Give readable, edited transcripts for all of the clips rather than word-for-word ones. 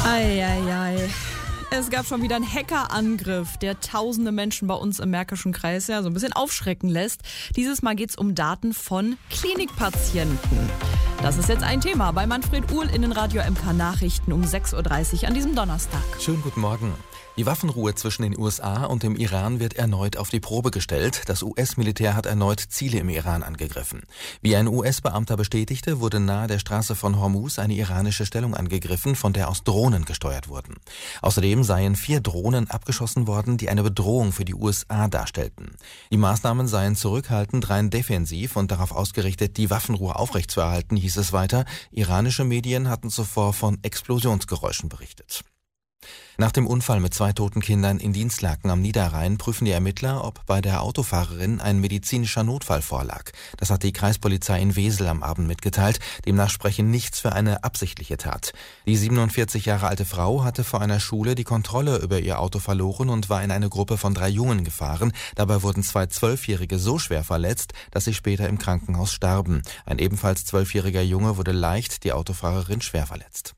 Eieiei. Es gab schon wieder einen Hackerangriff, der tausende Menschen bei uns im Märkischen Kreis so ein bisschen aufschrecken lässt. Dieses Mal geht es um Daten von Klinikpatienten. Das ist jetzt ein Thema bei Manfred Uhl in den Radio MK Nachrichten um 6.30 Uhr an diesem Donnerstag. Schönen guten Morgen. Die Waffenruhe zwischen den USA und dem Iran wird erneut auf die Probe gestellt. Das US-Militär hat erneut Ziele im Iran angegriffen. Wie ein US-Beamter bestätigte, wurde nahe der Straße von Hormuz eine iranische Stellung angegriffen, von der aus Drohnen gesteuert wurden. Außerdem seien 4 Drohnen abgeschossen worden, die eine Bedrohung für die USA darstellten. Die Maßnahmen seien zurückhaltend, rein defensiv und darauf ausgerichtet, die Waffenruhe aufrechtzuerhalten, hieß es weiter. Iranische Medien hatten zuvor von Explosionsgeräuschen berichtet. Nach dem Unfall mit 2 toten Kindern in Dinslaken am Niederrhein prüfen die Ermittler, ob bei der Autofahrerin ein medizinischer Notfall vorlag. Das hat die Kreispolizei in Wesel am Abend mitgeteilt. Demnach spreche nichts für eine absichtliche Tat. Die 47 Jahre alte Frau hatte vor einer Schule die Kontrolle über ihr Auto verloren und war in eine Gruppe von 3 Jungen gefahren. Dabei wurden 2 12-Jährige so schwer verletzt, dass sie später im Krankenhaus starben. Ein ebenfalls 12-jähriger Junge wurde leicht, die Autofahrerin schwer verletzt.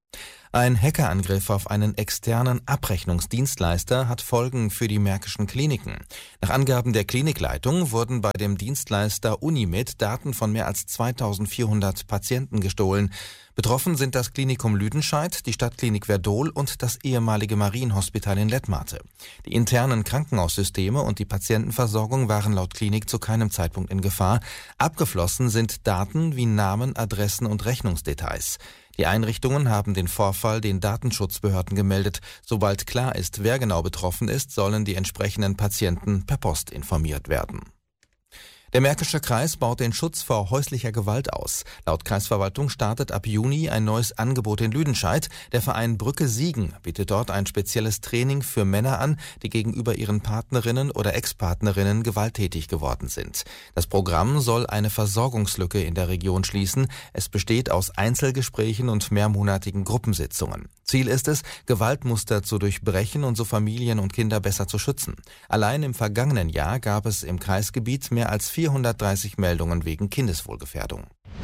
Ein Hackerangriff auf einen externen Abrechnungsdienstleister hat Folgen für die märkischen Kliniken. Nach Angaben der Klinikleitung wurden bei dem Dienstleister Unimed Daten von mehr als 2400 Patienten gestohlen. Betroffen sind das Klinikum Lüdenscheid, die Stadtklinik Verdol und das ehemalige Marienhospital in Lettmate. Die internen Krankenhaussysteme und die Patientenversorgung waren laut Klinik zu keinem Zeitpunkt in Gefahr. Abgeflossen sind Daten wie Namen, Adressen und Rechnungsdetails. Die Einrichtungen haben den Vorfall den Datenschutzbehörden gemeldet. Sobald klar ist, wer genau betroffen ist, sollen die entsprechenden Patienten per Post informiert werden. Der Märkische Kreis baut den Schutz vor häuslicher Gewalt aus. Laut Kreisverwaltung startet ab Juni ein neues Angebot in Lüdenscheid. Der Verein Brücke Siegen bietet dort ein spezielles Training für Männer an, die gegenüber ihren Partnerinnen oder Ex-Partnerinnen gewalttätig geworden sind. Das Programm soll eine Versorgungslücke in der Region schließen. Es besteht aus Einzelgesprächen und mehrmonatigen Gruppensitzungen. Ziel ist es, Gewaltmuster zu durchbrechen und so Familien und Kinder besser zu schützen. Allein im vergangenen Jahr gab es im Kreisgebiet mehr als 430 Meldungen wegen Kindeswohlgefährdung.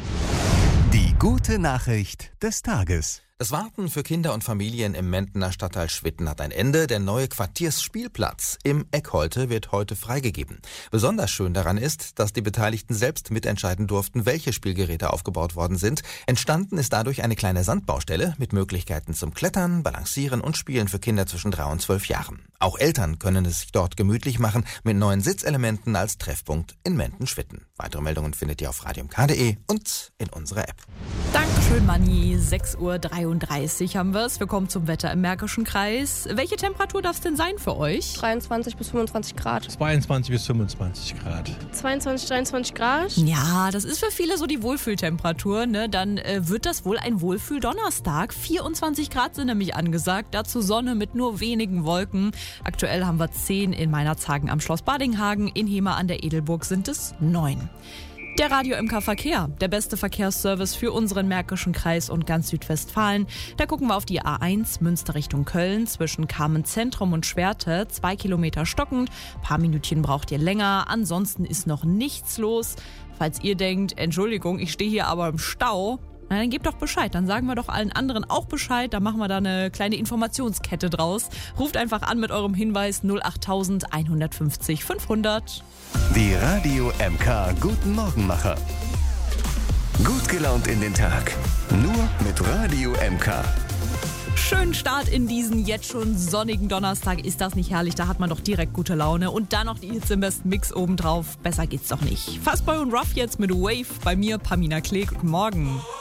Die gute Nachricht des Tages. Das Warten für Kinder und Familien im Mentener Stadtteil Schwitten hat ein Ende. Der neue Quartiersspielplatz im Eckholte wird heute freigegeben. Besonders schön daran ist, dass die Beteiligten selbst mitentscheiden durften, welche Spielgeräte aufgebaut worden sind. Entstanden ist dadurch eine kleine Sandbaustelle mit Möglichkeiten zum Klettern, Balancieren und Spielen für Kinder zwischen 3 und 12 Jahren. Auch Eltern können es sich dort gemütlich machen mit neuen Sitzelementen als Treffpunkt in Menten-Schwitten. Weitere Meldungen findet ihr auf radiomk.de und in unserer App. Dankeschön, Manni. 6.33 Uhr haben wir es. Wir kommen zum Wetter im Märkischen Kreis. Welche Temperatur darf es denn sein für euch? 23 bis 25 Grad. 22 bis 25 Grad. 22, 23 Grad. Ja, das ist für viele so die Wohlfühltemperatur. Ne? Dann wird das wohl ein Wohlfühl-Donnerstag. 24 Grad sind nämlich angesagt. Dazu Sonne mit nur wenigen Wolken. Aktuell haben wir 10 in Meinerzhagen am Schloss Badinghagen. In Hemer an der Edelburg sind es 9. Der Radio MK Verkehr, der beste Verkehrsservice für unseren Märkischen Kreis und ganz Südwestfalen. Da gucken wir auf die A1 Münster Richtung Köln zwischen Carmen-Zentrum und Schwerte. 2 Kilometer stockend, paar Minütchen braucht ihr länger. Ansonsten ist noch nichts los. Falls ihr denkt, Entschuldigung, ich stehe hier aber im Stau, na, dann gebt doch Bescheid. Dann sagen wir doch allen anderen auch Bescheid. Dann machen wir da eine kleine Informationskette draus. Ruft einfach an mit eurem Hinweis 08000 150 500. Die Radio MK Guten Morgenmacher. Gut gelaunt in den Tag. Nur mit Radio MK. Schönen Start in diesen jetzt schon sonnigen Donnerstag. Ist das nicht herrlich? Da hat man doch direkt gute Laune. Und dann noch die Hitze im besten Mix obendrauf. Besser geht's doch nicht. Fastboy und Ruff jetzt mit Wave. Bei mir Pamina Klee. Guten Morgen.